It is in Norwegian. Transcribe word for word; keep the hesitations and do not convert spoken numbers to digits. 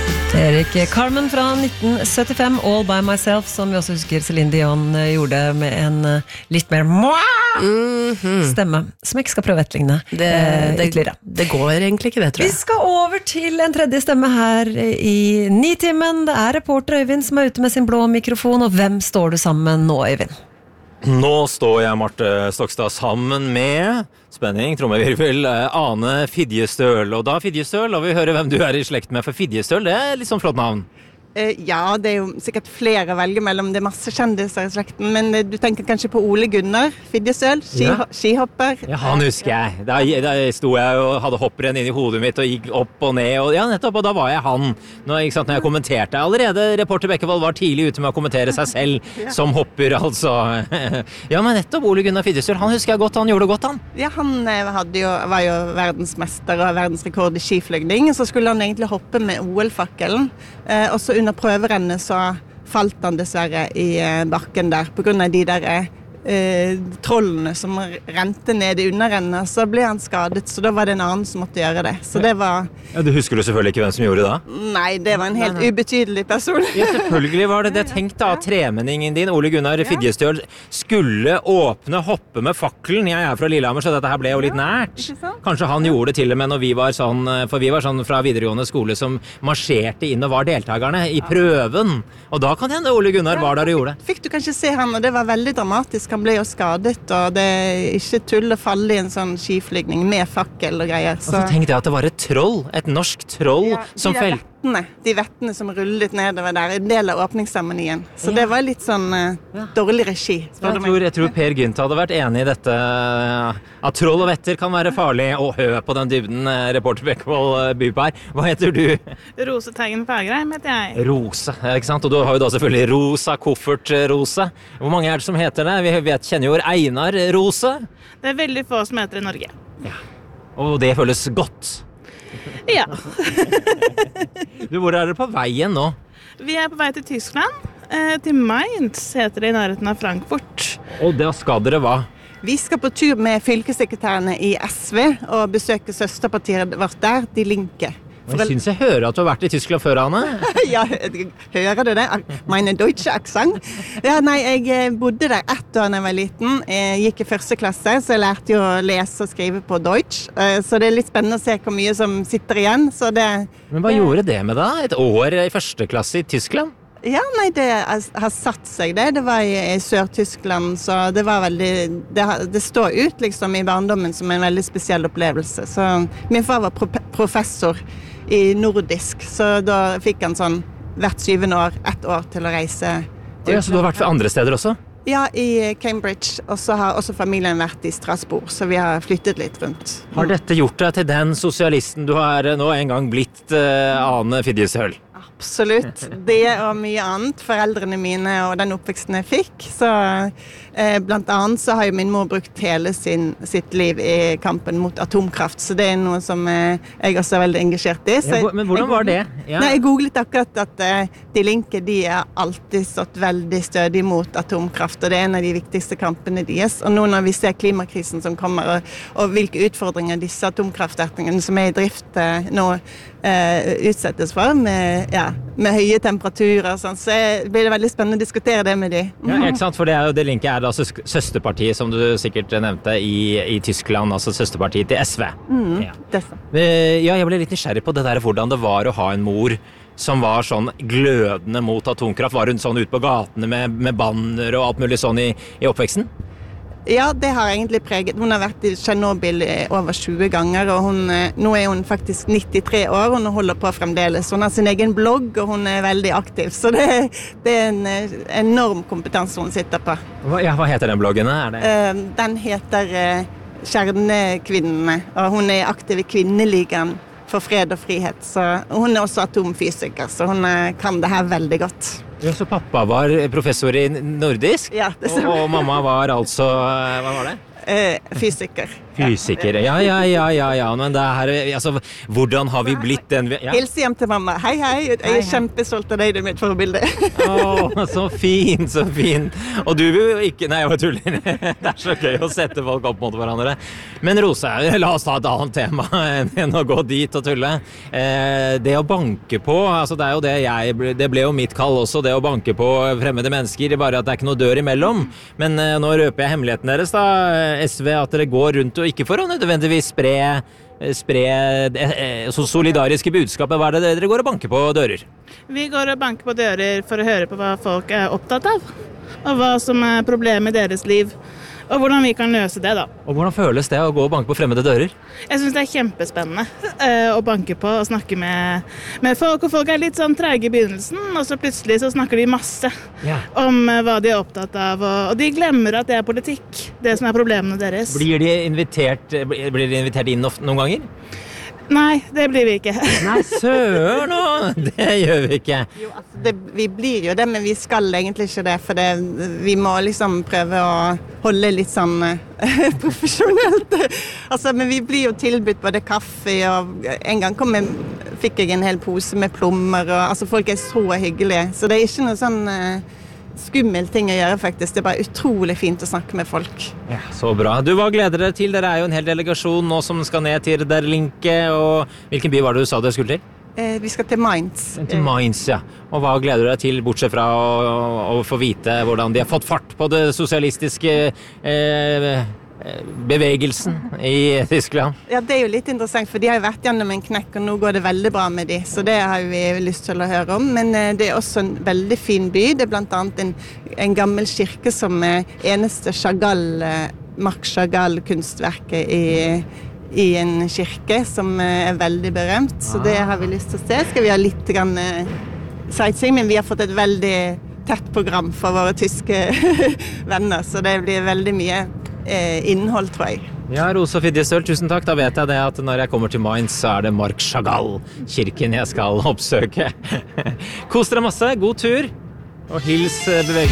Erik Carmen fra nitten syttifem, All by Myself, som vi også husker Celine Dion gjorde med en litt mer mm-hmm. stemme, som jeg ikke skal prøve å etterligne det, det, det går egentlig ikke det, tror jeg. Vi skal over til en tredje stemme her i Nitimen. Det er reporter Øyvind som er ute med sin blå mikrofon, og hvem står du sammen med nå, Øyvind? Nå står jeg, Marte Stokstad, sammen med spenning, trommevirvel, Ane Fidjestøl. Og da, Fidjestøl, og vi hører hvem du er i slekt med, for Fidjestøl, det er litt sånn flott navn. Ja, det er jo sikkert flere å velge mellom, det er masse kjendiser i slekten, men du tenker kanskje på Ole Gunnar Fidjestøl, ski, ja. skihopper. Ja, han husker jeg. Da, da sto jeg og hadde hopprenn inn i hodet mitt og gikk opp og ned, og ja, nettopp, og da var jeg han. Nå, ikke sant, når jeg kommenterte, allerede reporter Bekkevold var tidlig ute med å kommentere seg selv ja. som hopper, altså. Ja, men nettopp, Ole Gunnar Fidjestøl, han husker jeg godt, han gjorde det godt, han. Ja, han hadde jo, var jo verdensmester og verdensrekord i skiflygning, så skulle han egentlig hoppe med O L-fakkelen, og så under prøverennet så falt han dessverre i bakken der på grunn av de der eh, trollene som rente ned i underrennet, så ble han skadet, så da var det en annen som måtte gjøre det. Så det var... Ja, du husker du selvfølgelig ikke hvem som gjorde det da? Nei, det var en helt nei, nei. ubetydelig person. Ja, selvfølgelig var det det. Tenk da, tremenningen din, Ole Gunnar Fidjestøl, skulle åpne, hoppe med fakkelen. Jeg er fra Lillehammer, så dette her ble jo litt nært. Kanskje han gjorde det til og med når vi var sånn, for vi var sånn fra videregående skole som marsjerte inn og var deltakerne i prøven. Og da kan hende Ole Gunnar var der og gjorde det. Fikk du kanskje se han, og det var veldig dramatisk. Han ble jo skadet, og det er ikke tull å falle i en sånn skiflygning med fakkel og greier. Så, og så tenkte jeg at det var et troll, et norsk troll ja, som fell. Vettene, de vettene som rullet nedover der, en del av åpningsseremonien. Så ja. det var litt sånn uh, ja. dårlig regi. Jeg tror, jeg tror Per Gynt hadde vært enig i dette, at troll og vetter kan være farlig, og hø på den dybden reporter Bekkevold byr på her. Hva heter du? Rose Teigen Fagerheim heter jeg. Rose, ikke sant? Og du har jo da selvfølgelig Rosa Koffert Rose. Hvor mange er det som heter det? Vi vet, kjenner jo Einar Rose. Det er veldig få som heter i Norge. Ja. Og det føles godt. Ja. Du, hvor er dere på veien nå? Vi er på vei til Tyskland, eh, til Mainz, heter det i nærheten av Frankfurt. Og da skal dere hva? Vi skal på tur med fylkessekretærene i S V og besøke søsterpartiet vårt der, De Linke. Jeg synes jeg hører at du har vært i Tyskland før, Anne. Ja, hører du det? Meine deutsche Akzent. Ja, nei, jeg bodde der ett år da jeg var liten. Jeg gikk i første klasse, så jeg lærte jo å lese og skrive på Deutsch. Så det er litt spennende å se hvor mye som sitter igjen. Så det, Men hva det... gjorde det med deg? Et år i første klasse i Tyskland? Ja, nei, det har satt seg det. Det var i, i Sør-Tyskland, så det var veldig... Det, det står ut liksom i barndommen som en veldig spesiell opplevelse. Så min far var pro professor i nordisk, så da fikk han sånn hvert syvende år, ett år til å reise. Ja, så du har vært for andre steder også? Ja, i Cambridge, og så har også familien vært i Strasbourg, så vi har flyttet litt rundt. Har dette gjort deg til den sosialisten du har nå en gang blitt, uh, Ane Fidjestøl? Absolutt. Det og mye annet. Foreldrene mine og den oppveksten jeg fikk. Så eh, blant annet så har jo min mor brukt hele sin, sitt liv i kampen mot atomkraft. Så det er noe som eh, jeg også er veldig engasjert i. Så ja, men hvordan var det? Ja. Nei, jeg googlet akkurat at eh, De Linke, de har alltid stått veldig stødig mot atomkraft. Og det er en av de viktigste kampene deres. Og nå når vi ser klimakrisen som kommer, og, og hvilke utfordringer disse atomkraftverkene som er i drift eh, nå eh, utsettes for, med, ja, med høye temperaturer, sånn, så blir det veldig spennende å diskutere det med de. Ja, ikke sant, for det er jo det Linke er da søsterpartiet, som du sikkert nevnte, i, i Tyskland, altså søsterpartiet til S V. Mm, ja. Det er sant. Ja, jeg ble litt nysgjerrig på det der, hvordan det var å ha en mor som var sånn glødende mot atomkraft. Var hun sånn ut på gatene med, med banner og alt mulig sånn i, i oppveksten? Ja, det har egentlig preget. Hun har vært i Tsjernobyl over tjue ganger, og hun, nå er hun faktisk nittitre år, og hun holder på fremdeles. Hun har sin egen blogg, og hun er veldig aktiv, så det, det er en enorm kompetanse hun sitter på. Hva, ja, hva heter den bloggen? Er det? Den heter Kjernekvinnene, og hun er aktiv i Kvinneligaen for fred og frihet, så hun er også atomfysiker, så hun kan det her veldig godt. Ja, så pappa var professor i nordisk, ja, det og, og mamma var altså, hva var det? Eh, fysiker. Fysiker, ja, ja, ja, ja, ja, men det her, altså, hvordan har vi blitt den vi... Ja. Hilse hjem til mamma. Hei, hei, jeg er hei, hei. Kjempestolt av deg, det er mitt forbilde. Åh, så fin, så fin. Og du vil jo ikke... Nei, jeg var tuller. Det er så gøy å sette folk opp mot hverandre. Men Rosa, la oss ta et annet tema enn å gå dit og tulle. Eh, det å banke på, altså det er jo det jeg... Det ble jo mitt kall også, det å banke på fremmede mennesker, bare at det er ikke noe dør imellom. Men eh, nå røper jeg hemmeligheten deres da, S V, at dere går rundt og ikke for å nødvendigvis spre, spre så solidariske budskapet. Hva er det dere går og banker på dører? Vi går og banker på dører for å høre på hva folk er opptatt av, og hva som er problemet i deres liv, og hvordan vi kan løse det da. Og hvordan føles det å gå og banke på fremmede dører? Jeg synes det er kjempespennende uh, å banke på og snakke med, med folk, og folk er litt sånn trege i begynnelsen, og så plutselig så snakker de masse ja. om uh, hva de er opptatt av, og, og de glemmer at det er politikk, det som er problemene deres. Blir de invitert, blir de invitert inn ofte noen ganger? Nei, det blir vi ikke. Nei, søren nå! Det gjør vi ikke. Jo, altså, det, vi blir jo det, men vi skal egentlig ikke det, for det, vi må liksom prøve å holde litt sånn uh, profesjonelt. Altså, men vi blir jo tilbudt både kaffe, og en gang kom jeg, fikk jeg en hel pose med plommer, og altså, folk er så hyggelige, så det er ikke noe sånn... Uh, skummel ting å gjøre faktisk. Det er bare utrolig fint å snakke med folk. Ja, så bra. Du, hva gleder dere til? Dere er jo en hel delegasjon nå som skal ned til Der Linke, og hvilken by var det du sa dere skulle til? Eh, vi skal til Mainz. Til Mainz, ja. Og hva gleder dere til, bortsett fra å, å, å få vite hvordan de har fått fart på det sosialistiske eh, bevegelsen i Tyskland? Ja, det er jo litt interessant, for de har jo vært gjennom en knekk, og nå går det veldig bra med de, så det har vi lyst til å høre om. Men det er også en veldig fin by. Det er blant annet en, en gammel kirke som er eneste Chagall, Marc Chagall-kunstverket i, i en kirke som er veldig berømt, så det har vi lyst til å se. Skal vi ha litt grann sightseeing, men vi har fått et veldig tett program for våre tyske venner, så det blir veldig mye innhold, tror jeg. Ja, Rosa Fidjestøl, tusen takk. Da vet jeg det at når jeg kommer til Mainz, så er det Marc Chagall-kirken jeg skal oppsøke. Kos dere masse, god tur, og hils bevegelsen.